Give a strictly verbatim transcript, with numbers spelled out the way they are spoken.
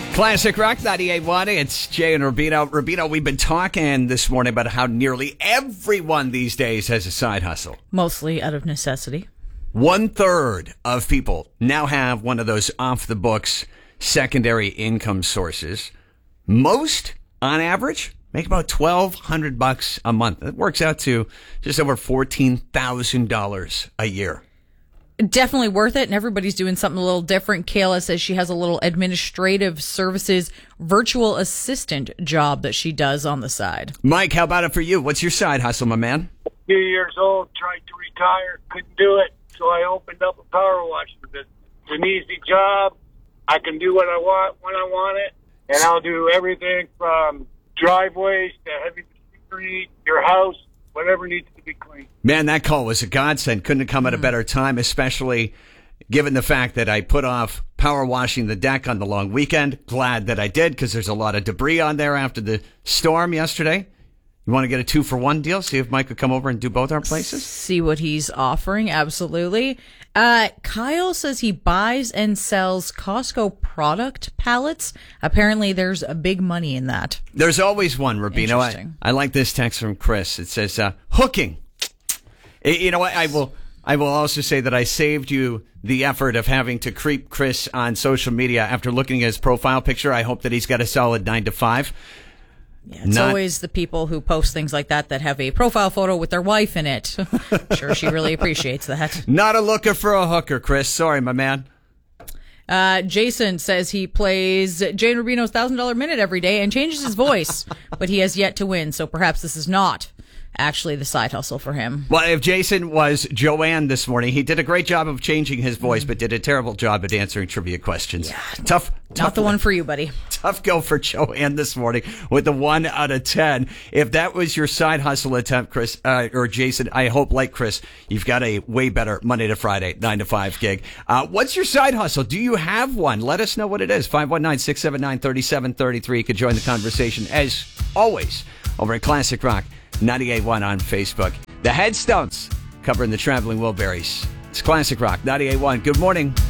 Classic Rock ninety-eight point one. It's Jay and Rubino. Rubino, we've been talking this morning about how nearly everyone these days has a side hustle. Mostly out of necessity. One third of people now have one of those off-the-books secondary income sources. Most, on average, make about twelve hundred bucks a month. That works out to just over fourteen thousand dollars a year. Definitely worth it, and everybody's doing something a little different. Kayla says she has a little administrative services virtual assistant job that she does on the side. Mike, how about it for you? What's your side hustle, my man? A few years old, tried to retire, couldn't do it, so I opened up a power washing business. It's an easy job. I can do what I want when I want it, and I'll do everything from driveways to heavy machinery, your house, whatever needs to be clean. Man, that call was a godsend. Couldn't have come at a better time, especially given the fact that I put off power washing the deck on the long weekend. Glad that I did, because there's a lot of debris on there after the storm yesterday. You want to get a two-for-one deal? See if Mike could come over and do both our places? See what he's offering, absolutely. Uh, Kyle says he buys and sells Costco product pallets. Apparently, there's a big money in that. There's always one, Rubino. I, I like this text from Chris. It says, uh, hooking. You know what? I will I will also say that I saved you the effort of having to creep Chris on social media after looking at his profile picture. I hope that he's got a solid nine to five. Yeah, it's Not, always the people who post things like that that have a profile photo with their wife in it. Sure, she really appreciates that. Not a looker for a hooker, Chris. Sorry, my man. Uh, Jason says he plays Jay and Rubino's one thousand dollars minute every day and changes his voice, but he has yet to win, so perhaps this is not actually the side hustle for him. Well, if Jason was Joanne this morning, he did a great job of changing his voice, mm. but did a terrible job at answering trivia questions. Yeah. Tough. Not tough, the one for you, buddy. Tough go for Joanne this morning with the one out of ten. If that was your side hustle attempt, Chris, uh, or Jason, I hope, like Chris, you've got a way better Monday to Friday, nine to five gig. Uh, what's your side hustle? Do you have one? Let us know what it is. five one nine, six seven nine, three seven three three. You can join the conversation, as always, over at Classic Rock ninety-eight point one on Facebook. The Headstones covering the Traveling Wilburys. It's Classic Rock ninety-eight point one. Good morning.